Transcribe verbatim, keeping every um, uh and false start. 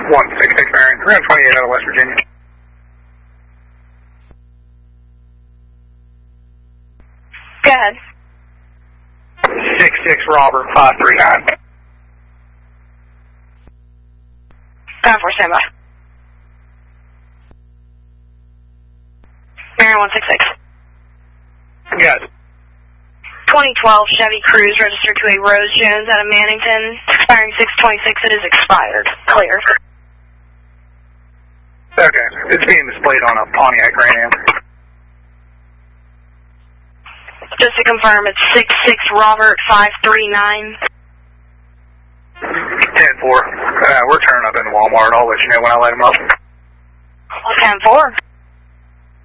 one six six bearing, around twenty-eight out of West Virginia. Go ahead. six six Robert, five three nine. Time for standby. Bearing one six six. Yes. twenty twelve Chevy Cruze registered to a Rose Jones out of Mannington, expiring six twenty-six. It is expired. Clear. Okay. It's being displayed on a Pontiac Grand Am. Just to confirm, it's six six Robert five three nine. ten four. Uh, we're turning up in Walmart. I'll let you know when I let them up. ten four.